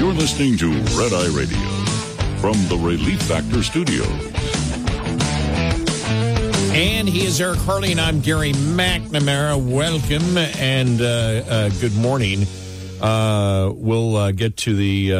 You're listening to Red Eye Radio from the Relief Factor Studios. And he is Eric Harley, and I'm Gary McNamara. Welcome and good morning. We'll get to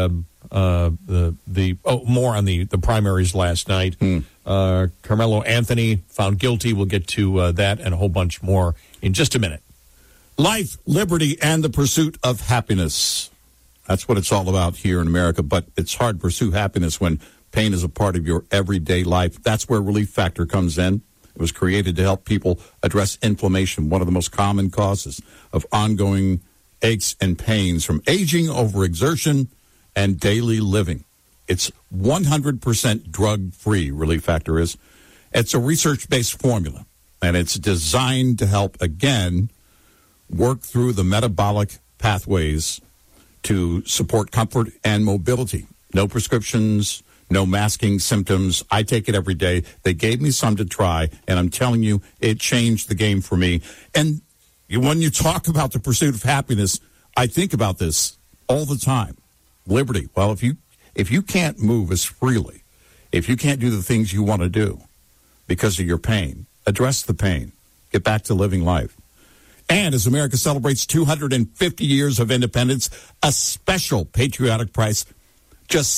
more on the primaries last night. Carmelo Anthony found guilty. We'll get to that and a whole bunch more in just a minute. Life, liberty, and the pursuit of happiness. That's what it's all about here in America, but it's hard to pursue happiness when pain is a part of your everyday life. That's where Relief Factor comes in. It was created to help people address inflammation, one of the most common causes of ongoing aches and pains from aging, overexertion, and daily living. It's 100% drug-free, Relief Factor is. It's a research-based formula, and it's designed to help, again, work through the metabolic pathways to support comfort and mobility. No prescriptions, no masking symptoms. I take it every day. They gave me some to try, and I'm telling you, it changed the game for me. And when you talk about the pursuit of happiness, I think about this all the time. Liberty. Well, if you can't move as freely, if you can't do the things you want to do because of your pain, address the pain. Get back to living life. And as America celebrates 250 years of independence, a special patriotic price, just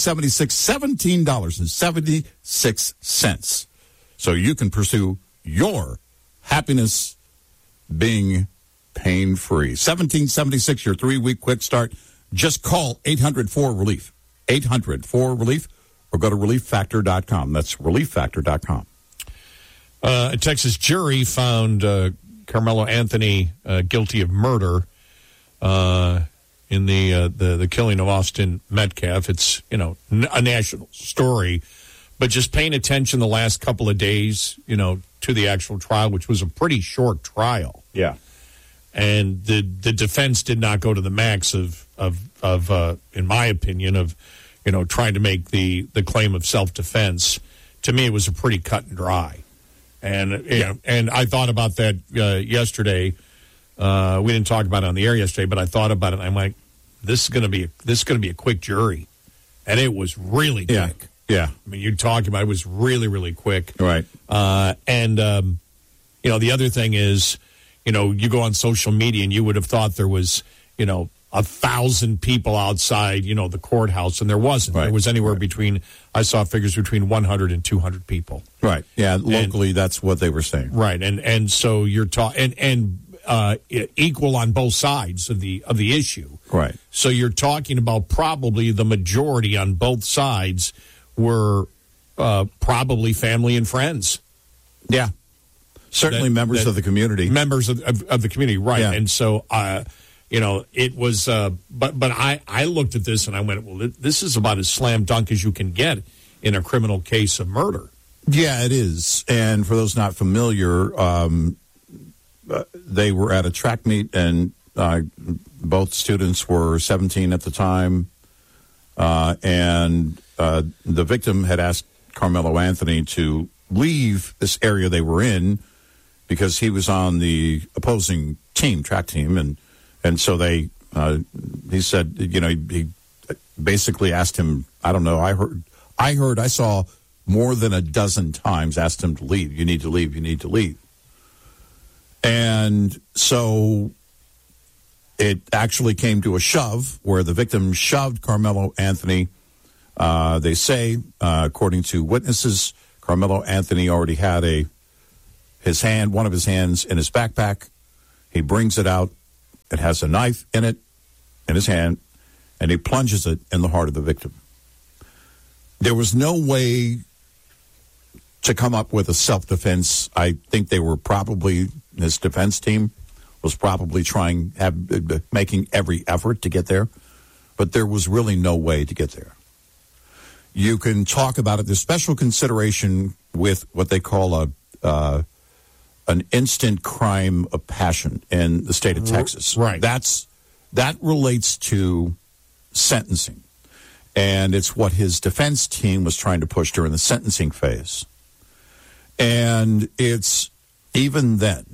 $17.76. So you can pursue your happiness being pain-free. $17.76, your 3-week quick start. Just call 800-4RELIEF, 800-4RELIEF, or go to ReliefFactor.com. That's ReliefFactor.com. A Texas jury found Carmelo Anthony guilty of murder in the killing of Austin Metcalf. It's, a national story. But just paying attention the last couple of days, to the actual trial, which was a pretty short trial. Yeah. And the defense did not go to the max of in my opinion, of, trying to make the claim of self-defense. To me, it was a pretty cut and dry. And and I thought about that yesterday. We didn't talk about it on the air yesterday, but I thought about it. And I'm like, this is going to be a quick jury, and it was really quick. Yeah. I mean, you're talking about it was really, really quick. Right. The other thing is, you go on social media and you would have thought there was, 1,000 people outside, the courthouse, and there wasn't. Right. There was anywhere between, I saw figures between 100 and 200 people. Right. Yeah. Locally, that's what they were saying. Right. And so you're talking, equal on both sides of the issue. Right. So you're talking about probably the majority on both sides were probably family and friends. Yeah. Certainly members of the community. Members of the community, right. Yeah. And so, it was, but I looked at this and I went, well, this is about as slam dunk as you can get in a criminal case of murder. Yeah, it is. And for those not familiar, they were at a track meet, and both students were 17 at the time. And the victim had asked Carmelo Anthony to leave this area they were in because he was on the opposing team, track team, and so he said, he basically asked him, I don't know, I saw more than a dozen times asked him to leave. You need to leave. You need to leave. And so it actually came to a shove where the victim shoved Carmelo Anthony. They say, according to witnesses, Carmelo Anthony already had one of his hands in his backpack. He brings it out. It has a knife in it, in his hand, and he plunges it in the heart of the victim. There was no way to come up with a self-defense. I think they were probably, his defense team was probably making every effort to get there, but there was really no way to get there. You can talk about it. There's special consideration with what they call an instant crime of passion in the state of Texas. Right. That relates to sentencing. And it's what his defense team was trying to push during the sentencing phase. And it's even then,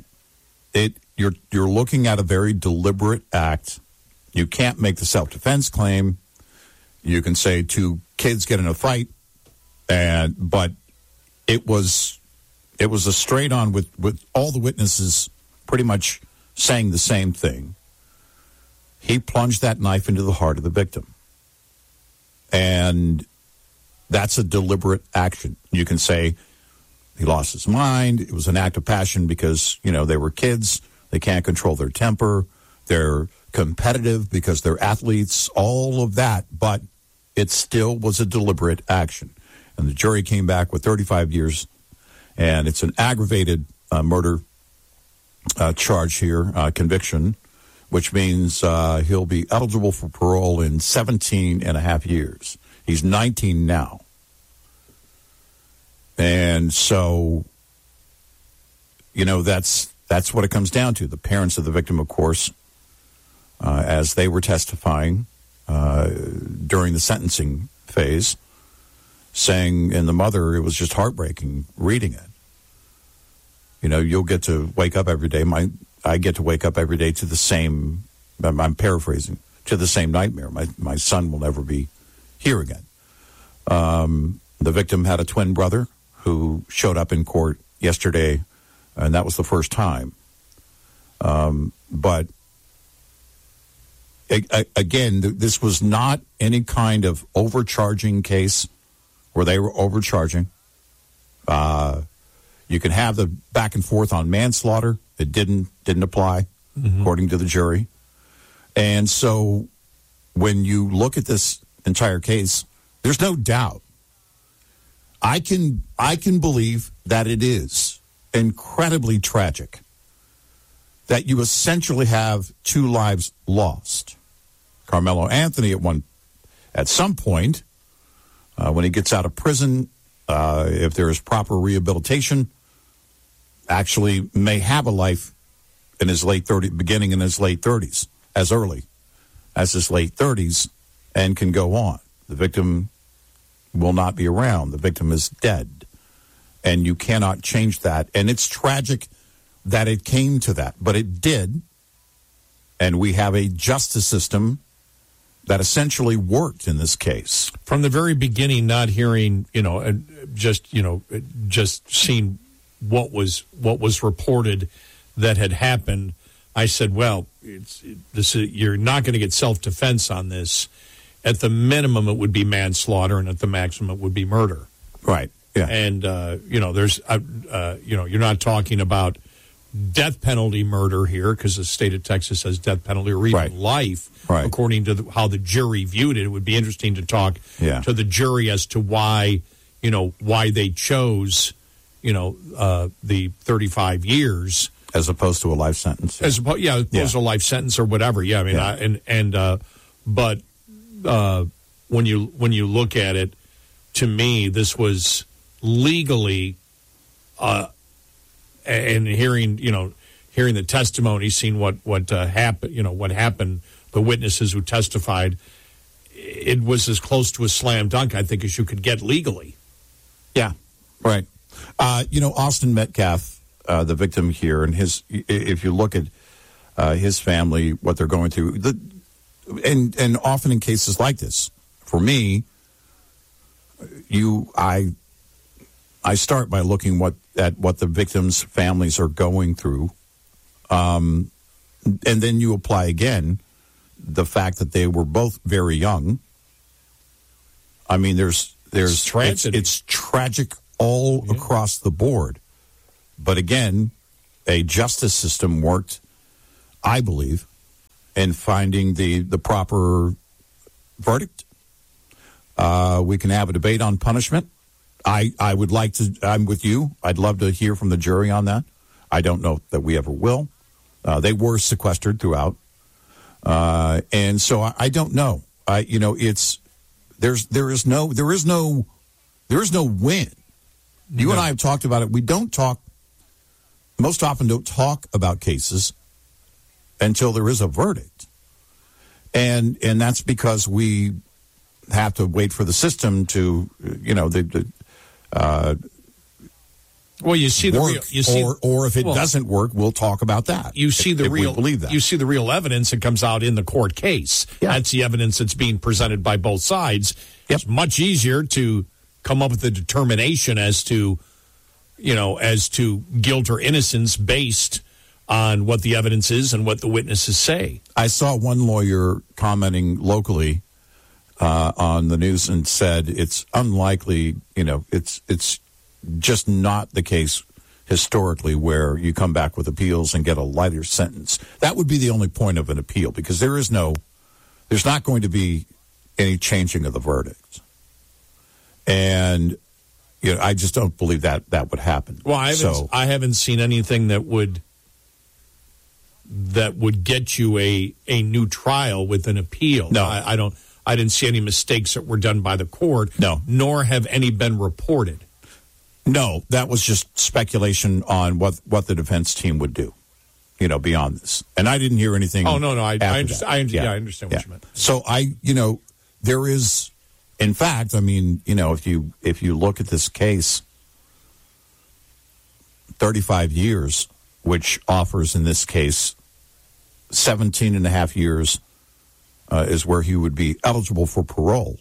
you're looking at a very deliberate act. You can't make the self-defense claim. You can say two kids get in a fight, but it was a straight on with all the witnesses pretty much saying the same thing. He plunged that knife into the heart of the victim. And that's a deliberate action. You can say he lost his mind. It was an act of passion because, they were kids. They can't control their temper. They're competitive because they're athletes, all of that. But it still was a deliberate action. And the jury came back with 35 years. And it's an aggravated murder charge here, conviction, which means he'll be eligible for parole in 17 and a half years. He's 19 now. And so, that's what it comes down to. The parents of the victim, of course, as they were testifying during the sentencing phase, saying, and the mother, it was just heartbreaking reading it. You'll get to wake up every day. I get to wake up every day to the same, I'm paraphrasing, to the same nightmare. My son will never be here again. The victim had a twin brother who showed up in court yesterday, and that was the first time. But again, this was not any kind of overcharging case where they were overcharging. You can have the back and forth on manslaughter. It didn't apply, according to the jury. And so when you look at this entire case, there's no doubt. I can believe that it is incredibly tragic that you essentially have two lives lost. Carmelo Anthony at some point, when he gets out of prison, if there is proper rehabilitation, actually may have a life in his beginning in his late 30s, as early as his late 30s, and can go on. The victim will not be around. The victim is dead. And you cannot change that. And it's tragic that it came to that, but it did. And we have a justice system that essentially worked in this case. From the very beginning, not hearing, just seeing what was reported that had happened, I said, well, you're not going to get self-defense on this. At the minimum, it would be manslaughter, and at the maximum, it would be murder. Right. Yeah. And there's you're not talking about death penalty murder here, because the state of Texas has death penalty or even life, according to how the jury viewed it. It would be interesting to talk to the jury as to why they chose the 35 years as opposed to a life sentence. As opposed to a life sentence or whatever. Yeah, I mean, but when you look at it, to me, this was legally, and hearing the testimony, seeing what happened, what happened, the witnesses who testified, it was as close to a slam dunk, I think, as you could get legally. Yeah, right. Austin Metcalf, the victim here, and if you look at his family, what they're going through, and often in cases like this, for me, I start by looking at what the victims' families are going through, and then you apply again the fact that they were both very young. I mean, it's tragic all across the board. But again, a justice system worked, I believe, in finding the proper verdict. We can have a debate on punishment. I would like to, I'm with you. I'd love to hear from the jury on that. I don't know that we ever will. They were sequestered throughout. And so I don't know. There is no win. You and I have talked about it. We most often don't talk about cases until there is a verdict. And that's because we have to wait for the system to, Well, you see the work, real, you see, or if it doesn't work, we'll talk about that. You see the if real, we believe that. You see the real evidence that comes out in the court case. Yeah. That's the evidence that's being presented by both sides. Yep. It's much easier to come up with a determination as to guilt or innocence based on what the evidence is and what the witnesses say. I saw one lawyer commenting locally on the news and said it's unlikely, it's just not the case historically where you come back with appeals and get a lighter sentence. That would be the only point of an appeal, because there's not going to be any changing of the verdict. And I just don't believe that would happen. Well, I haven't seen anything that would get you a new trial with an appeal. No, I didn't see any mistakes that were done by the court. No, nor have any been reported. No, that was just speculation on what the defense team would do, beyond this. And I didn't hear anything. Oh, no, I understand. I understand what you meant. So there is, in fact, if you look at this case, 35 years, which offers in this case 17 and a half years is where he would be eligible for parole.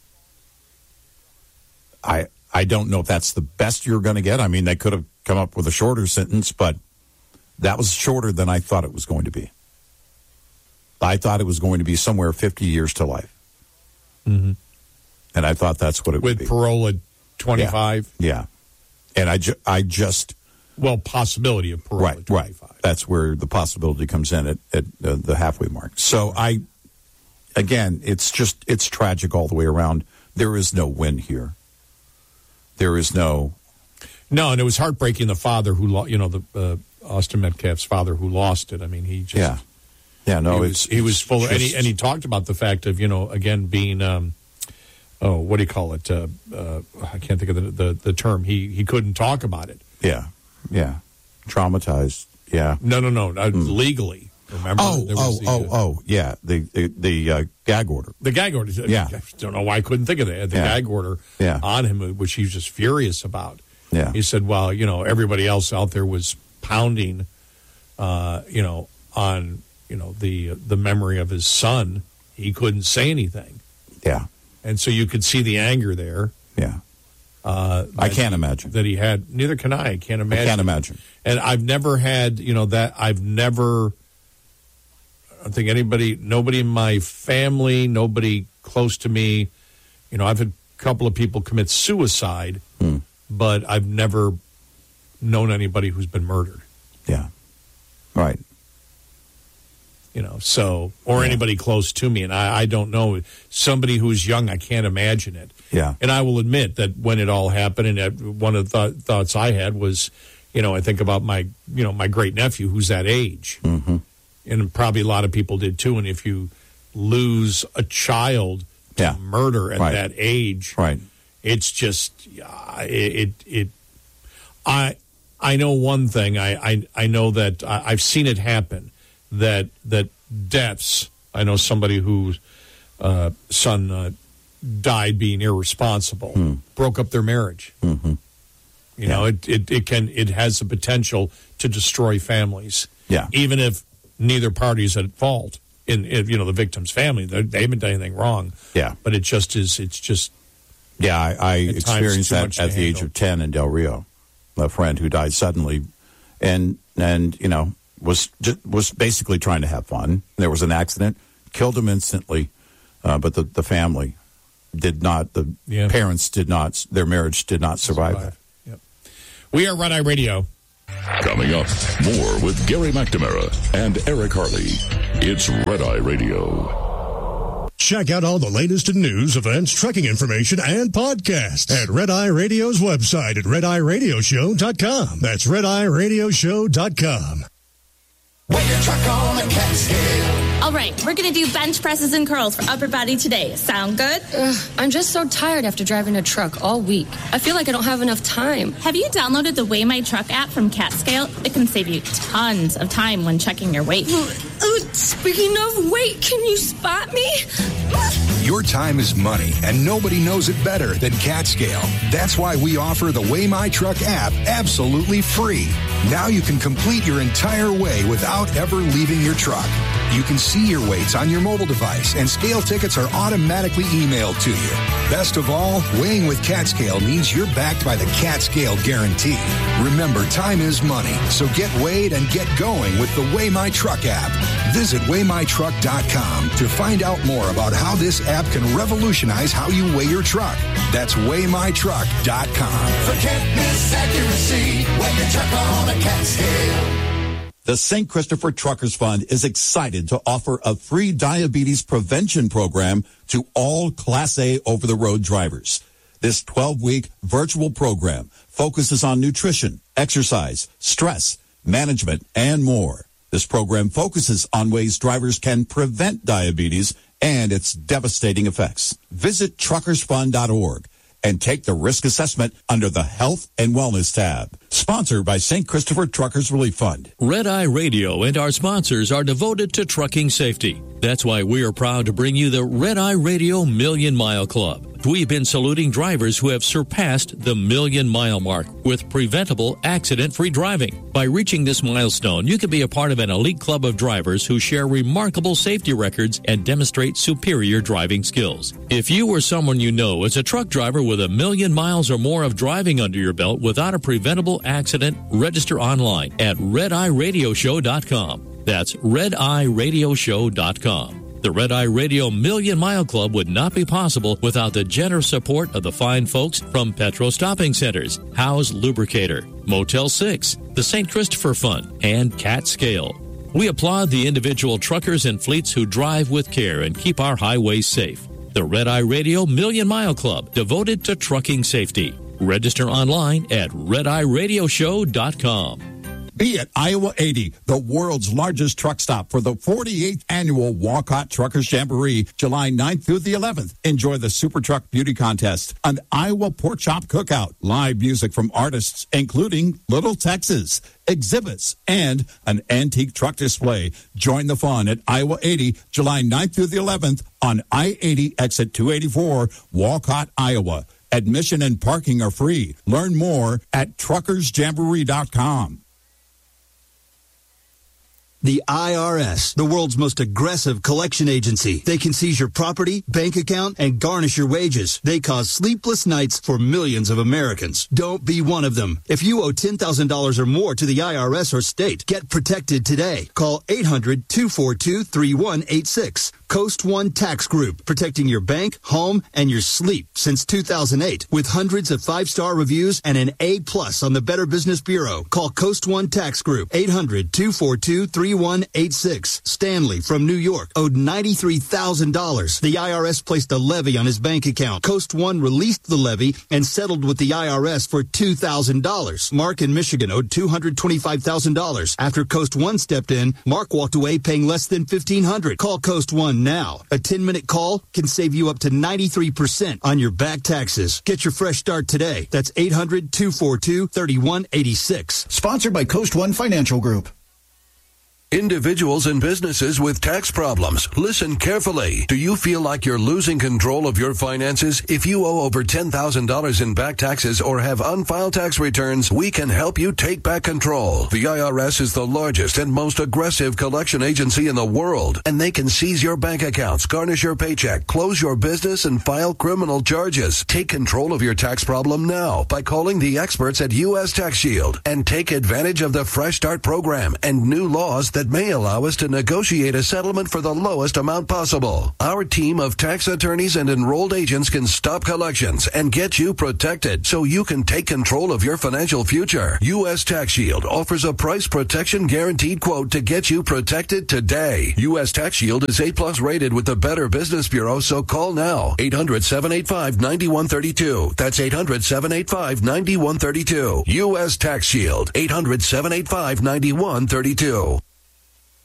I don't know if that's the best you're going to get. I mean, they could have come up with a shorter sentence, but that was shorter than I thought it was going to be. I thought it was going to be somewhere 50 years to life. Mm-hmm. And I thought that's what it would be. With parole at 25? Yeah. And I just... Well, possibility of parole at 25. Right. That's where the possibility comes in at the halfway mark. So again, it's tragic all the way around. There is no win here. There is no... No, and it was heartbreaking. The father who, Austin Metcalf's father who lost it. I mean, he just... Yeah, no, he was full... And he talked about the fact of, again, being... what do you call it? I can't think of the term. He couldn't talk about it. Yeah. Traumatized. Yeah. No. Legally. Remember? Yeah. The gag order. The gag order. Yeah. I don't know why I couldn't think of that. The gag order on him, which he was just furious about. Yeah. He said, well, everybody else out there was pounding, on, the memory of his son. He couldn't say anything. Yeah. And so you could see the anger there. Yeah. I can't imagine. That he had. Neither can I. I can't imagine. I can't imagine. And I've never had, I don't think nobody in my family, nobody close to me, I've had a couple of people commit suicide, but I've never known anybody who's been murdered. Yeah. Right. Or anybody close to me. And I don't know. Somebody who's young, I can't imagine it. Yeah. And I will admit that when it all happened, and one of the thoughts I had was, I think about my great nephew who's that age. Mm-hmm. And probably a lot of people did too. And if you lose a child to murder at that age, it's just, I know one thing. I know that I've seen it happen. That deaths. I know somebody whose son died being irresponsible, broke up their marriage. Mm-hmm. It has the potential to destroy families. Yeah. Even if neither party's at fault in the victim's family, they haven't done anything wrong. Yeah. But it just is. It's just. Yeah, I experienced that at the age of 10 in Del Rio. A friend who died suddenly, and was basically trying to have fun. There was an accident, killed him instantly, but the family did not. The parents did not. Their marriage did not survive that. Yep. We are Red Eye Radio. Coming up, more with Gary McNamara and Eric Harley. It's Red Eye Radio. Check out all the latest in news, events, trekking information, and podcasts at Red Eye Radio's website at RedEyeRadioshow.com. That's RedEyeRadioshow.com. Weigh your truck on the cat scale. All right, we're going to do bench presses and curls for upper body today. Sound good? I'm just so tired after driving a truck all week. I feel like I don't have enough time. Have you downloaded the Weigh My Truck app from CatScale? It can save you tons of time when checking your weight. Speaking of weight, can you spot me? Your time is money, and nobody knows it better than CatScale. That's why we offer the Weigh My Truck app absolutely free. Now you can complete your entire weigh without ever leaving your truck. You can see your weights on your mobile device, and scale tickets are automatically emailed to you. Best of all, weighing with CatScale means you're backed by the CatScale guarantee. Remember, time is money, so get weighed and get going with the Weigh My Truck app. Visit WeighMyTruck.com to find out more about how this app can revolutionize how you weigh your truck. That's WeighMyTruck.com. Forget misaccuracy. Weigh your truck on a CatScale. The St. Christopher Truckers Fund is excited to offer a free diabetes prevention program to all Class A over-the-road drivers. This 12-week virtual program focuses on nutrition, exercise, stress, management, and more. This program focuses on ways drivers can prevent diabetes and its devastating effects. Visit truckersfund.org and take the risk assessment under the Health and Wellness tab. Sponsored by St. Christopher Truckers Relief Fund. Red Eye Radio and our sponsors are devoted to trucking safety. That's why we are proud to bring you the Red Eye Radio Million Mile Club. We've been saluting drivers who have surpassed the 1,000,000-mile mark with preventable, accident-free driving. By reaching this milestone, you can be a part of an elite club of drivers who share remarkable safety records and demonstrate superior driving skills. If you or someone you know is a truck driver with 1,000,000 miles or more of driving under your belt without a preventable accident, register online at RedEyeRadioShow.com. That's RedEyeRadioShow.com. The Red Eye Radio Million Mile Club would not be possible without the generous support of the fine folks from Petro Stopping Centers, Howe's Lubricator, Motel 6, the St. Christopher Fund, and CatScale. We applaud the individual truckers and fleets who drive with care and keep our highways safe. The Red Eye Radio Million Mile Club, devoted to trucking safety. Register online at RedEyeRadioShow.com. Be at Iowa 80, the world's largest truck stop for the 48th annual Walcott Truckers Jamboree, July 9th through the 11th. Enjoy the Super Truck Beauty Contest, an Iowa Pork Chop Cookout, live music from artists including Little Texas, exhibits, and an antique truck display. Join the fun at Iowa 80, July 9th through the 11th on I-80 exit 284, Walcott, Iowa. Admission and parking are free. Learn more at truckersjamboree.com. The IRS, the world's most aggressive collection agency. They can seize your property, bank account, and garnish your wages. They cause sleepless nights for millions of Americans. Don't be one of them. If you owe $10,000 or more to the IRS or state, get protected today. Call 800-242-3186. Coast One Tax Group, protecting your bank, home, and your sleep since 2008 with hundreds of 5-star reviews and an A+ on the Better Business Bureau. Call Coast One Tax Group, 800-242-3186. Stanley from New York owed $93,000. The IRS placed a levy on his bank account. Coast One released the levy and settled with the IRS for $2,000. Mark in Michigan owed $225,000. After Coast One stepped in, Mark walked away paying less than $1,500. Call Coast One now. A 10-minute call can save you up to 93% on your back taxes. Get your fresh start today. That's 800-242-3186. Sponsored by Coast One Financial Group. Individuals and businesses with tax problems, listen carefully. Do you feel like you're losing control of your finances? If you owe over $10,000 in back taxes or have unfiled tax returns, we can help you take back control. The IRS is the largest and most aggressive collection agency in the world, and they can seize your bank accounts, garnish your paycheck, close your business, and file criminal charges. Take control of your tax problem now by calling the experts at U.S. Tax Shield and take advantage of the Fresh Start program and new laws that may allow us to negotiate a settlement for the lowest amount possible. Our team of tax attorneys and enrolled agents can stop collections and get you protected so you can take control of your financial future. U.S. Tax Shield offers a price protection guaranteed quote to get you protected today. U.S. Tax Shield is A+ rated with the Better Business Bureau, so call now. 800-785-9132. That's 800-785-9132. U.S. Tax Shield. 800-785-9132.